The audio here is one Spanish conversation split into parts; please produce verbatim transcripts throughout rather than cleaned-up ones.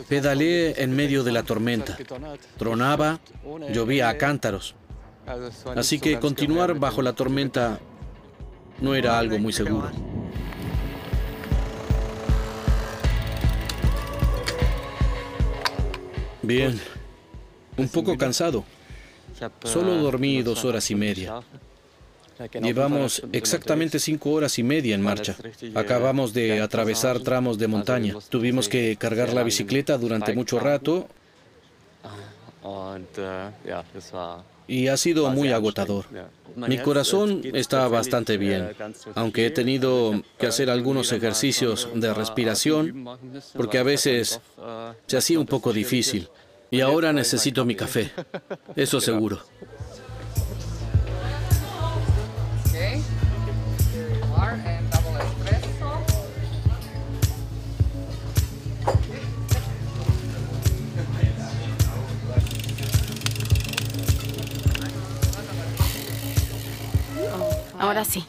Pedaleé en medio de la tormenta. Tronaba, llovía a cántaros. Así que continuar bajo la tormenta no era algo muy seguro. Bien, un poco cansado. Solo dormí dos horas y media. Llevamos exactamente cinco horas y media en marcha. Acabamos de atravesar tramos de montaña. Tuvimos que cargar la bicicleta durante mucho rato y ha sido muy agotador. Mi corazón está bastante bien, aunque he tenido que hacer algunos ejercicios de respiración porque a veces se hacía un poco difícil. Y ahora necesito mi café, eso seguro. Ahora sí.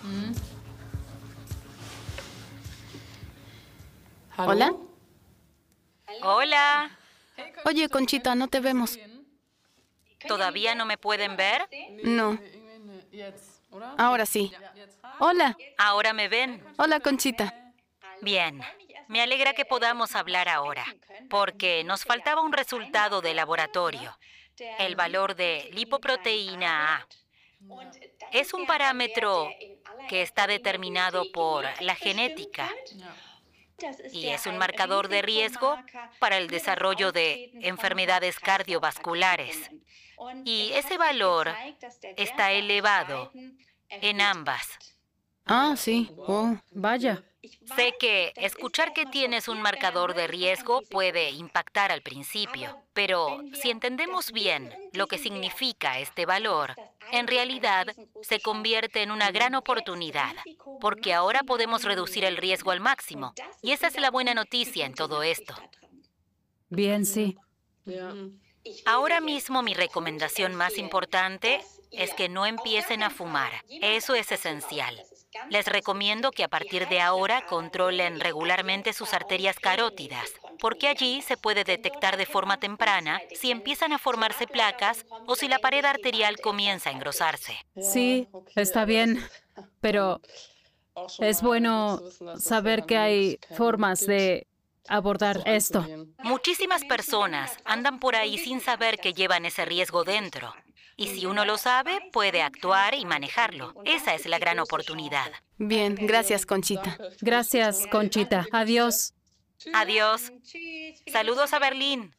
¿Hola? Hola. Oye, Conchita, no te vemos. ¿Todavía no me pueden ver? No. Ahora sí. Hola. Ahora me ven. Hola, Conchita. Bien. Me alegra que podamos hablar ahora, porque nos faltaba un resultado de laboratorio, el valor de lipoproteína A. Es un parámetro que está determinado por la genética y es un marcador de riesgo para el desarrollo de enfermedades cardiovasculares. Y ese valor está elevado en ambas. Ah, sí. Oh, Vaya. Sé que escuchar que tienes un marcador de riesgo puede impactar al principio, pero si entendemos bien lo que significa este valor, en realidad se convierte en una gran oportunidad, porque ahora podemos reducir el riesgo al máximo, y esa es la buena noticia en todo esto. Bien, sí. Ahora mismo mi recomendación más importante es que no empiecen a fumar. Eso es esencial. Les recomiendo que a partir de ahora controlen regularmente sus arterias carótidas, porque allí se puede detectar de forma temprana si empiezan a formarse placas o si la pared arterial comienza a engrosarse. Sí, está bien. Pero es bueno saber que hay formas de abordar esto. Muchísimas personas andan por ahí sin saber que llevan ese riesgo dentro. Y si uno lo sabe, puede actuar y manejarlo. Esa es la gran oportunidad. bien. Gracias, Conchita. Gracias, Conchita. Adiós. Adiós. Saludos a Berlín.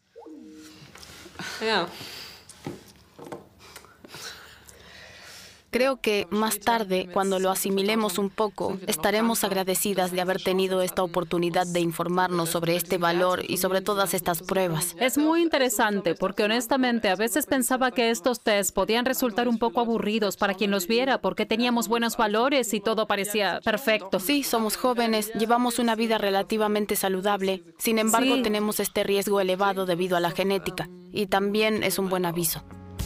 Creo que más tarde, cuando lo asimilemos un poco, estaremos agradecidas de haber tenido esta oportunidad de informarnos sobre este valor y sobre todas estas pruebas. Es muy interesante porque honestamente a veces pensaba que estos tests podían resultar un poco aburridos para quien los viera porque teníamos buenos valores y todo parecía perfecto. Sí, somos jóvenes, llevamos una vida relativamente saludable. Sin embargo, Sí. tenemos este riesgo elevado debido a la genética. Y también es un buen aviso.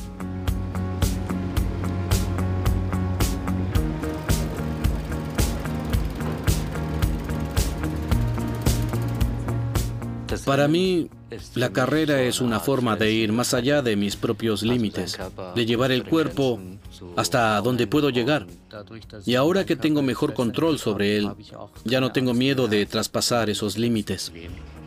Para mí, la carrera es una forma de ir más allá de mis propios límites, de llevar el cuerpo hasta donde puedo llegar. Y ahora que tengo mejor control sobre él, ya no tengo miedo de traspasar esos límites.